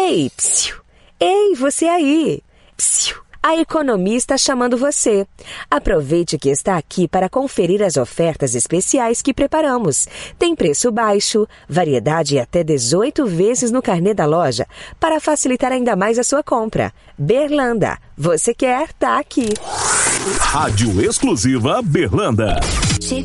Ei, psiu! Ei, você aí! Psiu! A Economia está chamando você. Aproveite que está aqui para conferir as ofertas especiais que preparamos. Tem preço baixo, variedade e até 18 vezes no carnê da loja, para facilitar ainda mais a sua compra. Berlanda, você quer? Tá aqui. Rádio Exclusiva Berlanda.